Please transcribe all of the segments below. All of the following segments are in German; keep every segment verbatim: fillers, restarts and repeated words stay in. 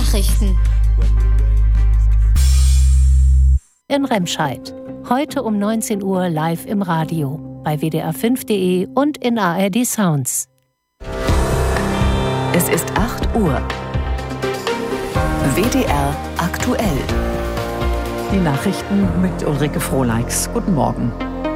Nachrichten in Remscheid. Heute um neunzehn Uhr live im Radio, bei W D R fünf punkt de und in A R D Sounds. Es ist acht Uhr. W D R aktuell. Die Nachrichten mit Ulrike Frohleix. Guten Morgen.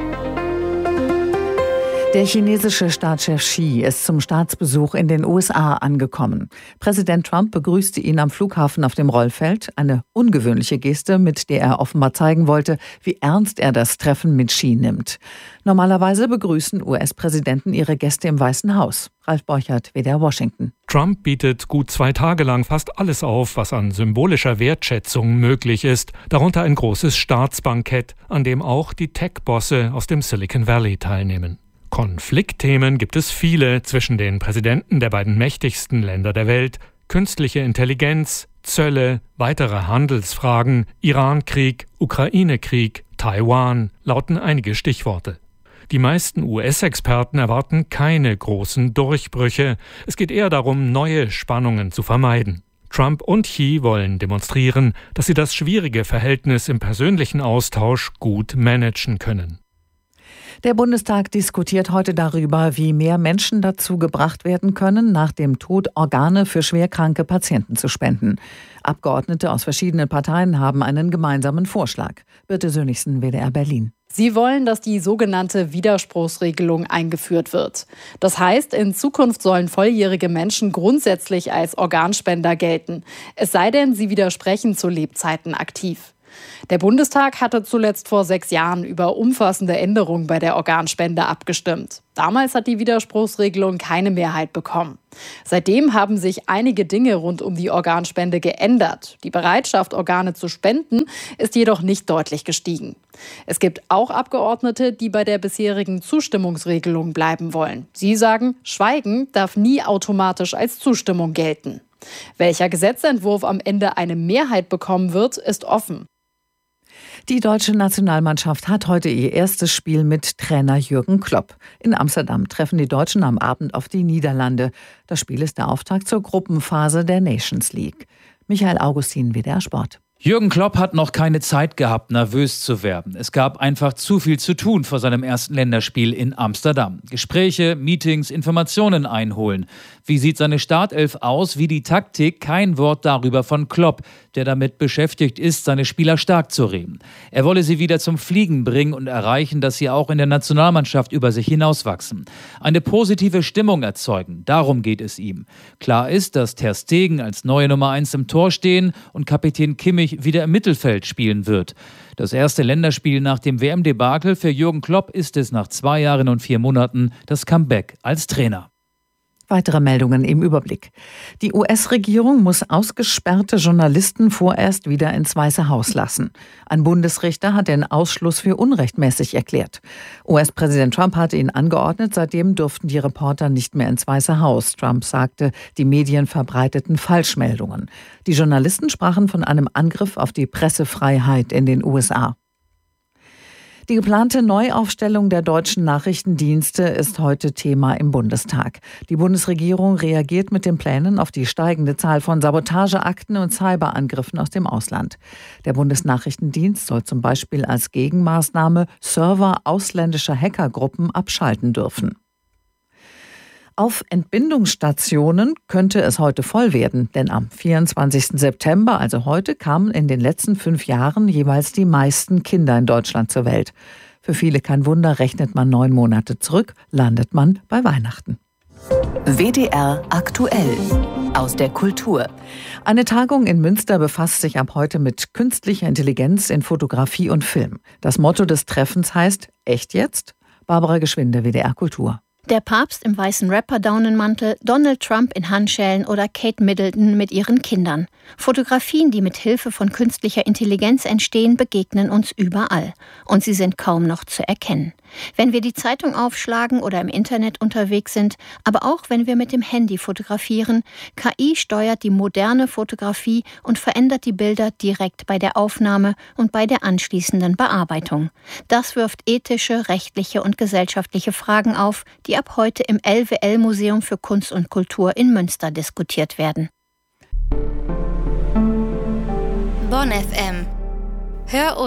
Der chinesische Staatschef Xi ist zum Staatsbesuch in den U S A angekommen. Präsident Trump begrüßte ihn am Flughafen auf dem Rollfeld. Eine ungewöhnliche Geste, mit der er offenbar zeigen wollte, wie ernst er das Treffen mit Xi nimmt. Normalerweise begrüßen U S-Präsidenten ihre Gäste im Weißen Haus. Ralf Borchert, W D R Washington. Trump bietet gut zwei Tage lang fast alles auf, was an symbolischer Wertschätzung möglich ist. Darunter ein großes Staatsbankett, an dem auch die Tech-Bosse aus dem Silicon Valley teilnehmen. Konfliktthemen gibt es viele zwischen den Präsidenten der beiden mächtigsten Länder der Welt. Künstliche Intelligenz, Zölle, weitere Handelsfragen, Iran-Krieg, Ukraine-Krieg, Taiwan lauten einige Stichworte. Die meisten U S-Experten erwarten keine großen Durchbrüche. Es geht eher darum, neue Spannungen zu vermeiden. Trump und Xi wollen demonstrieren, dass sie das schwierige Verhältnis im persönlichen Austausch gut managen können. Der Bundestag diskutiert heute darüber, wie mehr Menschen dazu gebracht werden können, nach dem Tod Organe für schwerkranke Patienten zu spenden. Abgeordnete aus verschiedenen Parteien haben einen gemeinsamen Vorschlag. Birte Sönnigsen, W D R Berlin. Sie wollen, dass die sogenannte Widerspruchsregelung eingeführt wird. Das heißt, in Zukunft sollen volljährige Menschen grundsätzlich als Organspender gelten. Es sei denn, sie widersprechen zu Lebzeiten aktiv. Der Bundestag hatte zuletzt vor sechs Jahren über umfassende Änderungen bei der Organspende abgestimmt. Damals hat die Widerspruchsregelung keine Mehrheit bekommen. Seitdem haben sich einige Dinge rund um die Organspende geändert. Die Bereitschaft, Organe zu spenden, ist jedoch nicht deutlich gestiegen. Es gibt auch Abgeordnete, die bei der bisherigen Zustimmungsregelung bleiben wollen. Sie sagen, Schweigen darf nie automatisch als Zustimmung gelten. Welcher Gesetzentwurf am Ende eine Mehrheit bekommen wird, ist offen. Die deutsche Nationalmannschaft hat heute ihr erstes Spiel mit Trainer Jürgen Klopp. In Amsterdam treffen die Deutschen am Abend auf die Niederlande. Das Spiel ist der Auftakt zur Gruppenphase der Nations League. Michael Augustin, W D R Sport. Jürgen Klopp hat noch keine Zeit gehabt, nervös zu werden. Es gab einfach zu viel zu tun vor seinem ersten Länderspiel in Amsterdam. Gespräche, Meetings, Informationen einholen. Wie sieht seine Startelf aus, wie die Taktik? Kein Wort darüber von Klopp, der damit beschäftigt ist, seine Spieler stark zu reden. Er wolle sie wieder zum Fliegen bringen und erreichen, dass sie auch in der Nationalmannschaft über sich hinauswachsen. Eine positive Stimmung erzeugen, darum geht es ihm. Klar ist, dass Ter Stegen als neue Nummer eins im Tor stehen und Kapitän Kimmich wieder im Mittelfeld spielen wird. Das erste Länderspiel nach dem W M-Debakel für Jürgen Klopp ist es nach zwei Jahren und vier Monaten das Comeback als Trainer. Weitere Meldungen im Überblick. Die U S-Regierung muss ausgesperrte Journalisten vorerst wieder ins Weiße Haus lassen. Ein Bundesrichter hat den Ausschluss für unrechtmäßig erklärt. U S-Präsident Trump hatte ihn angeordnet, seitdem durften die Reporter nicht mehr ins Weiße Haus. Trump sagte, die Medien verbreiteten Falschmeldungen. Die Journalisten sprachen von einem Angriff auf die Pressefreiheit in den U S A. Die geplante Neuaufstellung der deutschen Nachrichtendienste ist heute Thema im Bundestag. Die Bundesregierung reagiert mit den Plänen auf die steigende Zahl von Sabotageakten und Cyberangriffen aus dem Ausland. Der Bundesnachrichtendienst soll zum Beispiel als Gegenmaßnahme Server ausländischer Hackergruppen abschalten dürfen. Auf Entbindungsstationen könnte es heute voll werden, denn am vierundzwanzigsten September, also heute, kamen in den letzten fünf Jahren jeweils die meisten Kinder in Deutschland zur Welt. Für viele kein Wunder, rechnet man neun Monate zurück, landet man bei Weihnachten. W D R aktuell aus der Kultur. Eine Tagung in Münster befasst sich ab heute mit künstlicher Intelligenz in Fotografie und Film. Das Motto des Treffens heißt Echt jetzt? Barbara Geschwinde, W D R Kultur. Der Papst im weißen Rapper-Daunenmantel, Donald Trump in Handschellen oder Kate Middleton mit ihren Kindern. Fotografien, die mit Hilfe von künstlicher Intelligenz entstehen, begegnen uns überall. Und sie sind kaum noch zu erkennen. Wenn wir die Zeitung aufschlagen oder im Internet unterwegs sind, aber auch wenn wir mit dem Handy fotografieren, K I steuert die moderne Fotografie und verändert die Bilder direkt bei der Aufnahme und bei der anschließenden Bearbeitung. Das wirft ethische, rechtliche und gesellschaftliche Fragen auf, die ab heute im L W L-Museum für Kunst und Kultur in Münster diskutiert werden. Bonn F M. Hör